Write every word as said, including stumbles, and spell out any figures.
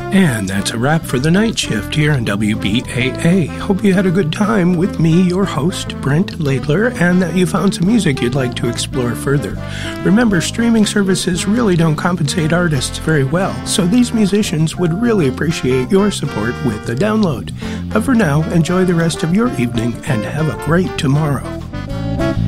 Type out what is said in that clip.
And that's a wrap for the night shift here on W B A A. Hope you had a good time with me, your host, Brent Laidler, and that you found some music you'd like to explore further. Remember, streaming services really don't compensate artists very well, so these musicians would really appreciate your support with a download. But for now, enjoy the rest of your evening and have a great tomorrow.